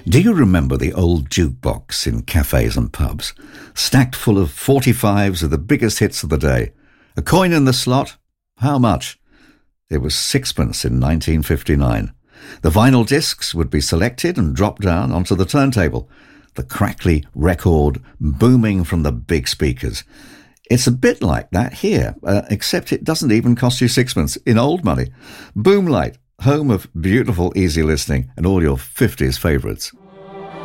Do you remember the old jukebox in cafes and pubs? Stacked full of 45s of the biggest hits of the day. A coin in the slot? How much? It was sixpence in 1959. The vinyl discs would be selected and dropped down onto the turntable, the crackly record booming from the big speakers. It's a bit like that here, except it doesn't even cost you sixpence in old money. Boomlight, home of beautiful easy listening and all your 50s favourites.